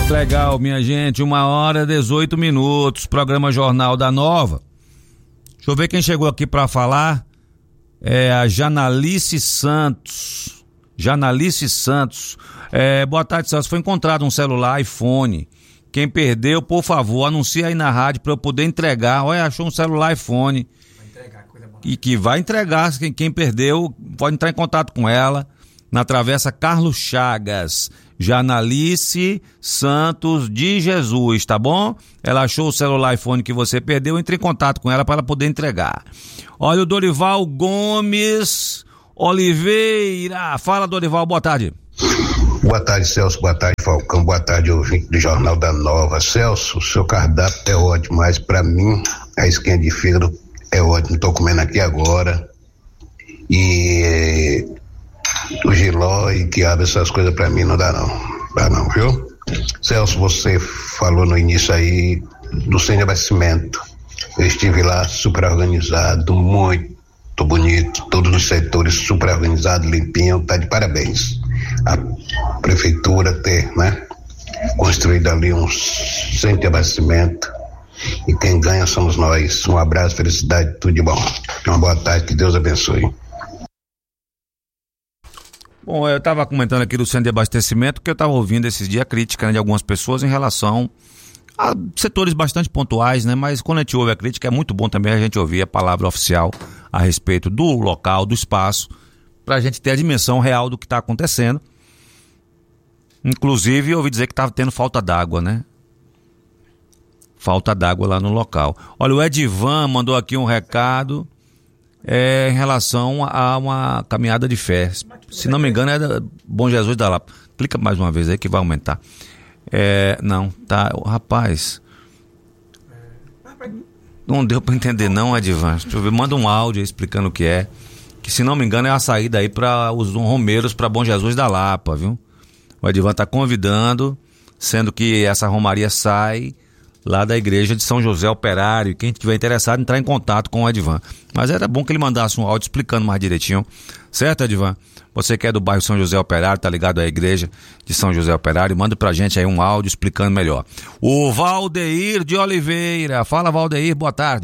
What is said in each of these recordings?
Muito legal, minha gente. 1h18, programa Jornal da Nova. Deixa eu ver quem chegou aqui para falar. É a Janalice Santos. Boa tarde, Celso. Foi encontrado um celular iPhone. Quem perdeu, por favor, anuncia aí na rádio para eu poder entregar. Olha, achou um celular iPhone. Vai entregar, coisa boa. E que vai entregar. Quem perdeu, pode entrar em contato com ela na Travessa Carlos Chagas. Janalice Santos de Jesus, tá bom? Ela achou o celular iPhone que você perdeu, entre em contato com ela para ela poder entregar. Olha o Dorival Gomes Oliveira. Fala, Dorival, boa tarde. Boa tarde, Celso, boa tarde, Falcão, boa tarde, ouvinte do Jornal da Nova. Celso, o seu cardápio é ótimo, mas para mim a esquinha de fígado é ótimo, tô comendo aqui agora. E o giló e quiabo, essas coisas pra mim não dá não, viu? Celso, você falou no início aí do centro de abastecimento. Eu estive lá super organizado, muito bonito, todos os setores super organizados, limpinho, tá de parabéns. A prefeitura ter, construído ali um centro de abastecimento e quem ganha somos nós. Um abraço, felicidade, tudo de bom. Uma boa tarde, que Deus abençoe. Bom, eu estava comentando aqui do centro de abastecimento, que eu estava ouvindo esses dias a crítica de algumas pessoas em relação a setores bastante pontuais, mas quando a gente ouve a crítica é muito bom também a gente ouvir a palavra oficial a respeito do local, do espaço, para a gente ter a dimensão real do que está acontecendo. Inclusive, eu ouvi dizer que estava tendo falta d'água, Falta d'água lá no local. Olha, o Edivan mandou aqui um recado em relação a uma caminhada de fé. Se não me engano, é da Bom Jesus da Lapa. Clica mais uma vez aí que vai aumentar. Não, tá, rapaz. Não deu pra entender não, Edivan. Deixa eu ver, manda um áudio aí explicando o que é. Que se não me engano é a saída aí para os romeiros para Bom Jesus da Lapa, viu? O Edivan tá convidando, sendo que essa romaria sai lá da igreja de São José Operário. Quem tiver interessado, entrar em contato com o Edivan. Mas era bom que ele mandasse um áudio explicando mais direitinho. Certo, Edivan? Você que é do bairro São José Operário, tá ligado à igreja de São José Operário, manda pra gente aí um áudio explicando melhor. O Valdeir de Oliveira. Fala, Valdeir, boa tarde.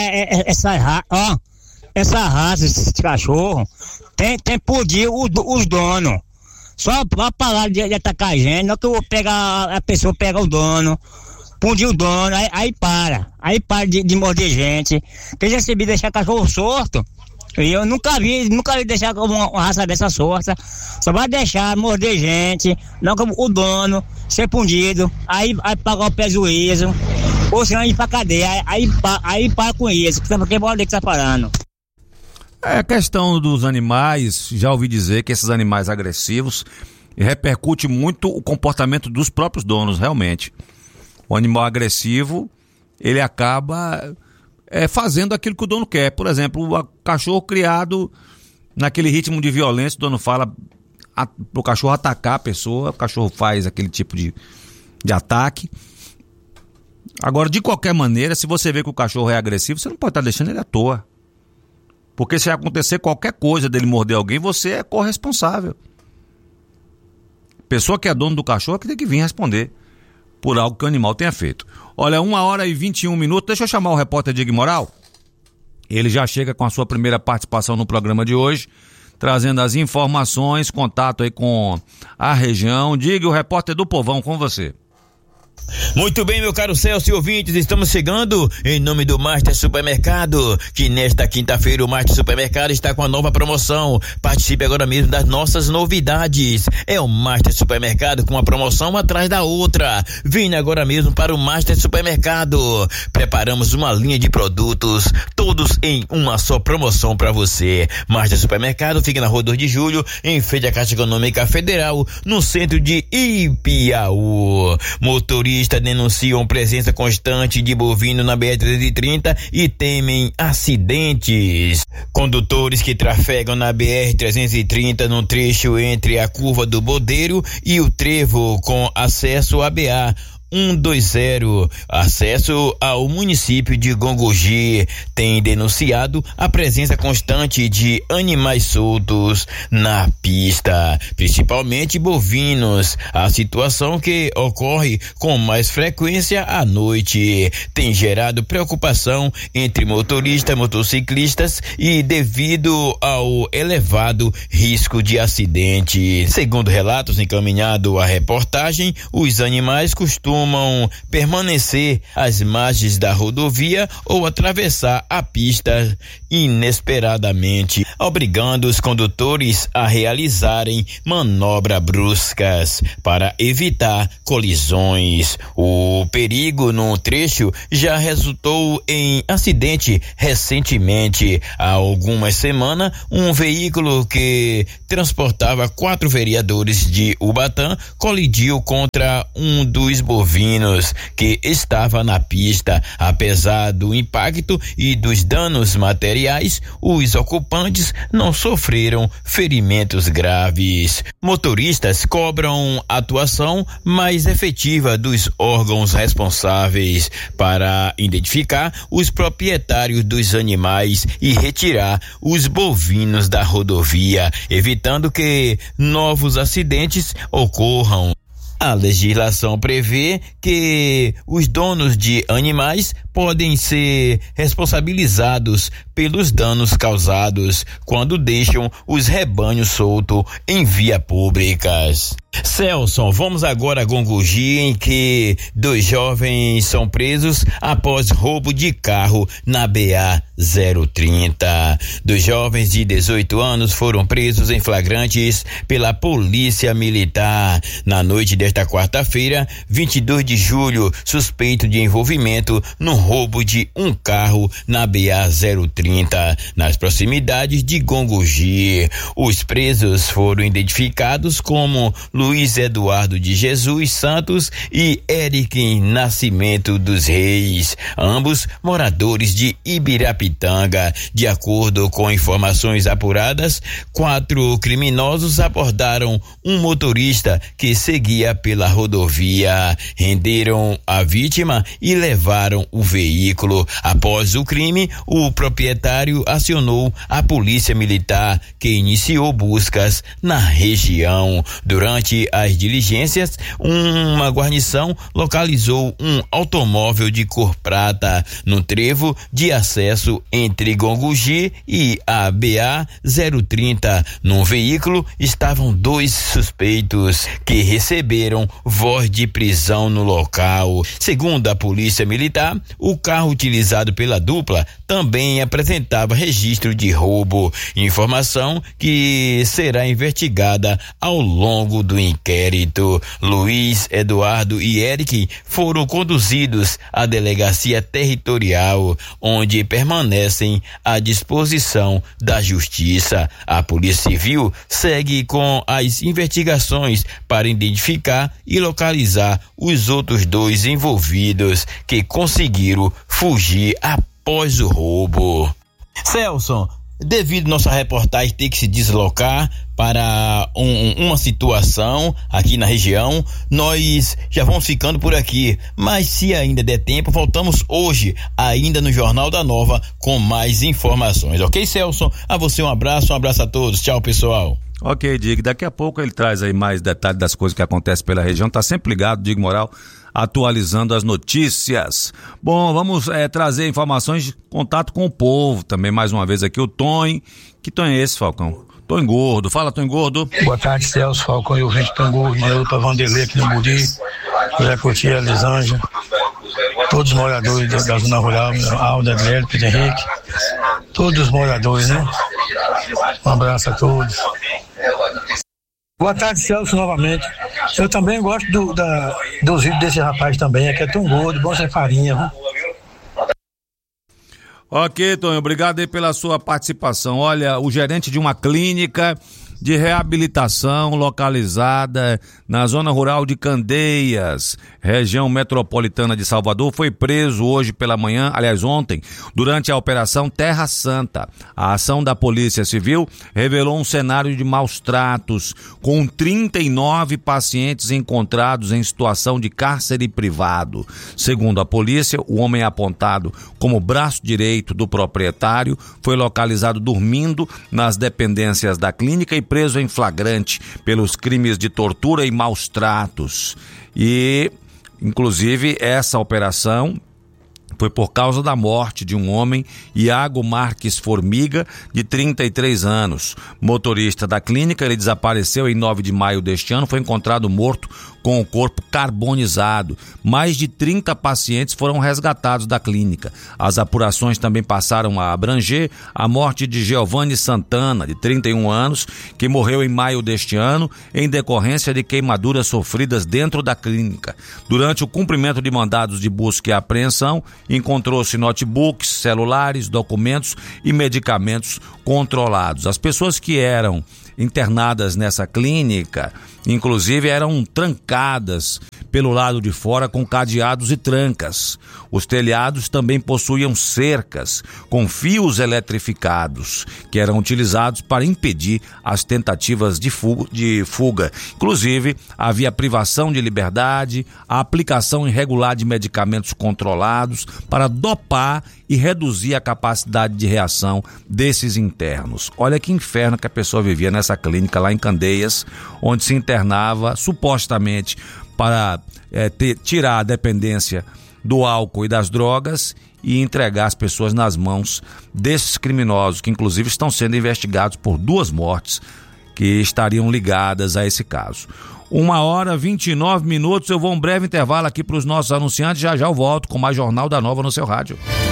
Essa raça, esse cachorro, tem por dia os donos. Só pra parar de atacar a gente, não que eu vou pegar, a pessoa pega o dono, punir o dono, aí para de morder gente. Porque já recebi deixar cachorro sorto, e eu nunca vi deixar uma raça dessa sorta. Só vai deixar morder gente, não como o dono ser punido, aí pagar o prejuízo, ou senão ir pra cadeia, aí para com isso, porque pode que tá parando. A questão dos animais, já ouvi dizer que esses animais agressivos repercute muito o comportamento dos próprios donos, realmente. O animal agressivo, ele acaba fazendo aquilo que o dono quer. Por exemplo, o cachorro criado naquele ritmo de violência, o dono fala pro cachorro atacar a pessoa, o cachorro faz aquele tipo de ataque. Agora, de qualquer maneira, se você vê que o cachorro é agressivo, você não pode estar deixando ele à toa. Porque se acontecer qualquer coisa dele morder alguém, você é corresponsável. Pessoa que é dono do cachorro que tem que vir responder por algo que o animal tenha feito. Olha, 1h21, deixa eu chamar o repórter Diego Moral. Ele já chega com a sua primeira participação no programa de hoje, trazendo as informações, contato aí com a região. Diga, o repórter do Povão, com você. Muito bem, meu caro Celso e ouvintes, estamos chegando em nome do Master Supermercado, que nesta quinta-feira o Master Supermercado está com a nova promoção. Participe agora mesmo das nossas novidades. É o Master Supermercado com uma promoção atrás da outra. Venha agora mesmo para o Master Supermercado. Preparamos uma linha de produtos, todos em uma só promoção para você. Master Supermercado fica na Rua 2 de Julho, em frente à Caixa Econômica Federal, no centro de Ipiaú. Motoristas denunciam presença constante de bovino na BR-330 e temem acidentes. Condutores que trafegam na BR-330 no trecho entre a curva do Bodeiro e o trevo com acesso a BA 120. Acesso ao município de Gongogi tem denunciado a presença constante de animais soltos na pista, principalmente bovinos. A situação, que ocorre com mais frequência à noite, tem gerado preocupação entre motoristas, motociclistas e devido ao elevado risco de acidente. Segundo relatos encaminhados à reportagem, os animais costumam permanecer às margens da rodovia ou atravessar a pista inesperadamente, obrigando os condutores a realizarem manobras bruscas para evitar colisões. O perigo no trecho já resultou em acidente recentemente. Há algumas semanas, um veículo que transportava 4 vereadores de Ubatã colidiu contra um dos bovinos que estava na pista. Apesar do impacto e dos danos materiais, os ocupantes não sofreram ferimentos graves. Motoristas cobram atuação mais efetiva dos órgãos responsáveis para identificar os proprietários dos animais e retirar os bovinos da rodovia, evitando que novos acidentes ocorram. A legislação prevê que os donos de animais podem ser responsabilizados pelos danos causados quando deixam os rebanhos soltos em via públicas. Celson, vamos agora a Gongogi, em que 2 jovens são presos após roubo de carro na BA 030. 2 jovens de 18 anos foram presos em flagrantes pela Polícia Militar na noite desta quarta-feira, 22 de julho, suspeito de envolvimento no roubo de um carro na BA 030, nas proximidades de Gongogi. Os presos foram identificados como Luiz Eduardo de Jesus Santos e Eric Nascimento dos Reis, ambos moradores de Ibirapitanga. De acordo com informações apuradas, 4 criminosos abordaram um motorista que seguia pela rodovia, renderam a vítima e levaram o veículo. Após o crime, o proprietário acionou a Polícia Militar, que iniciou buscas na região. Durante as diligências, uma guarnição localizou um automóvel de cor prata no trevo de acesso entre Gongogi e a BA 030. No veículo estavam 2 suspeitos que receberam voz de prisão no local. Segundo a Polícia Militar, o carro utilizado pela dupla também apresentava registro de roubo, informação que será investigada ao longo do inquérito. Luiz Eduardo e Eric foram conduzidos à delegacia territorial, onde permanecem à disposição da Justiça. A Polícia Civil segue com as investigações para identificar e localizar os outros 2 envolvidos que conseguiram fugir após o roubo. Celson, devido nossa reportagem ter que se deslocar para uma situação aqui na região, nós já vamos ficando por aqui, mas se ainda der tempo, voltamos hoje ainda no Jornal da Nova com mais informações, ok, Celson? A você um abraço a todos, tchau, pessoal. Ok, Diego, daqui a pouco ele traz aí mais detalhes das coisas que acontecem pela região, tá sempre ligado, Diego Moral, atualizando as notícias. Bom, vamos trazer informações de contato com o povo, também mais uma vez aqui o Tonho. Que Tonho é esse, Falcão? Tonho Gordo, fala Tonho Gordo. Boa tarde, Celso, Falcão e o Vente Tonho Gordo, mandando para Vanderlei aqui no Buri, José Cotia, Lisângela, todos os moradores da zona rural, Alda, Adriel, Pedro Henrique, todos os moradores, né? Um abraço a todos. Boa tarde, Celso, novamente. Eu também gosto dos vídeos desse rapaz também, que é tão gordo, bom sem farinha, viu? Ok, Tonho, obrigado aí pela sua participação. Olha, o gerente de uma clínica de reabilitação localizada na zona rural de Candeias, região metropolitana de Salvador, foi preso hoje pela manhã, aliás ontem, durante a Operação Terra Santa. A ação da Polícia Civil revelou um cenário de maus tratos, com 39 pacientes encontrados em situação de cárcere privado. Segundo a polícia, o homem apontado como braço direito do proprietário foi localizado dormindo nas dependências da clínica e preso em flagrante pelos crimes de tortura e maus tratos. E, inclusive, essa operação foi por causa da morte de um homem, Iago Marques Formiga, de 33 anos. Motorista da clínica, ele desapareceu em 9 de maio deste ano, foi encontrado morto com o corpo carbonizado. Mais de 30 pacientes foram resgatados da clínica. As apurações também passaram a abranger a morte de Giovanni Santana, de 31 anos, que morreu em maio deste ano em decorrência de queimaduras sofridas dentro da clínica. Durante o cumprimento de mandados de busca e apreensão, encontrou-se notebooks, celulares, documentos e medicamentos controlados. As pessoas que eram internadas nessa clínica, inclusive, eram trancadas pelo lado de fora com cadeados e trancas. Os telhados também possuíam cercas com fios eletrificados, que eram utilizados para impedir as tentativas de fuga. Inclusive, havia privação de liberdade, a aplicação irregular de medicamentos controlados para dopar e reduzir a capacidade de reação desses internos. Olha que inferno que a pessoa vivia nessa clínica lá em Candeias, onde se internava supostamente para tirar a dependência do álcool e das drogas e entregar as pessoas nas mãos desses criminosos, que inclusive estão sendo investigados por 2 mortes que estariam ligadas a esse caso. 1h29, eu vou um breve intervalo aqui para os nossos anunciantes, já eu volto com mais Jornal da Nova no seu rádio.